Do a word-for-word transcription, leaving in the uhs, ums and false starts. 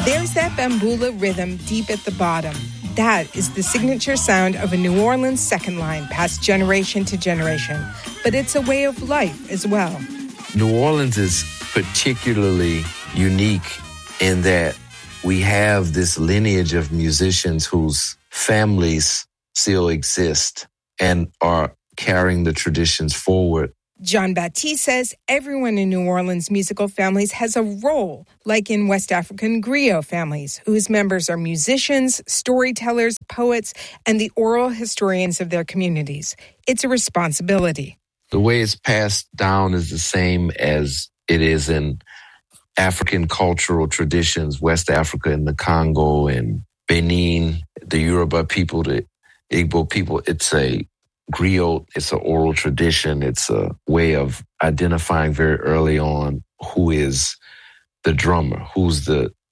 There's that bambula rhythm deep at the bottom. That is the signature sound of a New Orleans second line, passed generation to generation. But it's a way of life as well. New Orleans is particularly unique in that we have this lineage of musicians whose families still exist and are carrying the traditions forward. John Baptiste says everyone in New Orleans' musical families has a role, like in West African griot families, whose members are musicians, storytellers, poets, and the oral historians of their communities. It's a responsibility. The way it's passed down is the same as it is in African cultural traditions, West Africa and the Congo and Benin, the Yoruba people, the Igbo people. It's a griot, it's an oral tradition. It's a way of identifying very early on who is the drummer, who's the